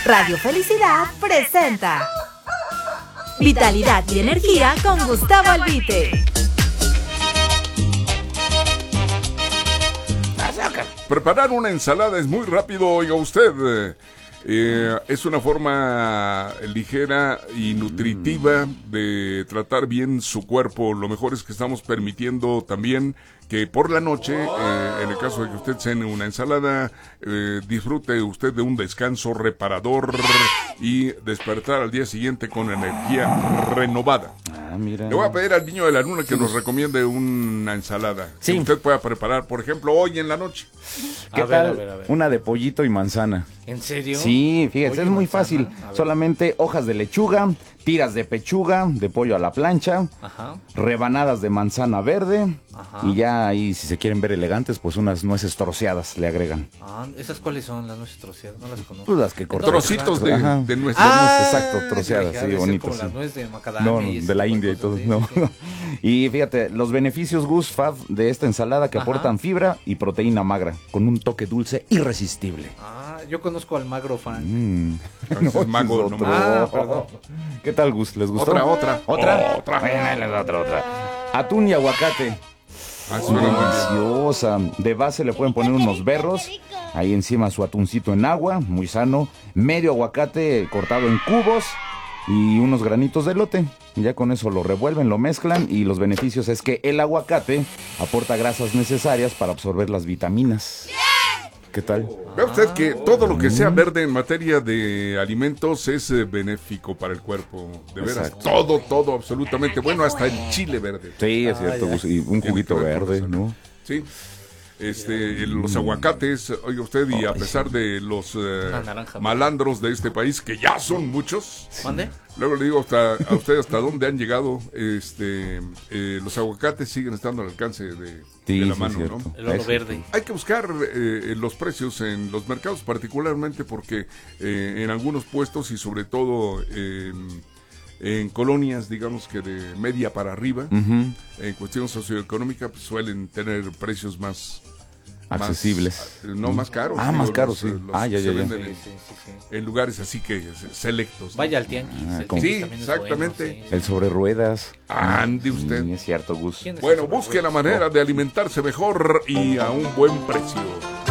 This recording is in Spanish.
Radio Felicidad presenta Vitalidad y Energía con Gustavo Albite. Preparar una ensalada es muy rápido, oiga usted. Es una forma ligera y nutritiva de tratar bien su cuerpo. Lo mejor es que estamos permitiendo también que por la noche, en el caso de que usted cene una ensalada, disfrute usted de un descanso reparador y despertar al día siguiente con energía renovada. Mira. Le voy a pedir al niño de la luna que nos recomiende una ensalada que usted pueda preparar, por ejemplo, hoy en la noche. ¿Qué tal? Una de pollito y manzana. ¿En serio? Sí, fíjese, Pollo es muy manzana. fácil. Solamente hojas de lechuga, tiras de pechuga, de pollo a la plancha, rebanadas de manzana verde, y ya ahí, si se quieren ver elegantes, pues unas nueces troceadas le agregan. ¿Esas cuáles son las nueces troceadas? No las conozco. Pues las que cortan. Trocitos de nuez. Exacto, troceadas, sí, bonitas. Como Sí. la nuez de macadamia. No, y ese de la tipo India y cosas, todo, sí, no. sí. Y fíjate, los beneficios Gus Fab de esta ensalada que aportan fibra y proteína magra, con un toque dulce irresistible. Yo conozco al magro fan. Ese es mago, es no otro. más. Perdón. ¿Qué tal, Gus? ¿Les gustó? Otra. Bueno, ahí les da otra. Atún y aguacate. Suena muy bien. Deliciosa. De base le pueden poner unos berros. Ahí encima su atuncito en agua, muy sano. Medio aguacate cortado en cubos y unos granitos de elote. Y ya con eso lo revuelven, lo mezclan, y los beneficios es que el aguacate aporta grasas necesarias para absorber las vitaminas. ¿Qué tal? Vea usted que todo lo que sea verde en materia de alimentos es benéfico para el cuerpo. De veras, Exacto. todo, absolutamente. Bueno, hasta el chile verde. Sí, es cierto, Gus, y un juguito verde, ¿no? Sí. Los aguacates, oiga usted, y a pesar de los naranja. malandros de este país, que ya son muchos. ¿Mande? Luego le digo a usted hasta dónde han llegado. Los aguacates siguen estando al alcance de la Sí, mano, cierto. ¿no? El oro verde. Hay que buscar los precios en los mercados, particularmente porque en algunos puestos y sobre todo en colonias, digamos que de media para arriba, en cuestión socioeconómica, pues, suelen tener precios más accesibles. más caros. Más caros, sí. Se Ya. venden Sí. en lugares así que selectos, ¿no? Vaya al tianguis. El como- tianguis Sí, también es exactamente. bueno, sí. El sobre ruedas. Ande usted. Sí, es cierto, Gus. ¿Quién es Bueno, el busque la manera de alimentarse mejor y a un buen precio.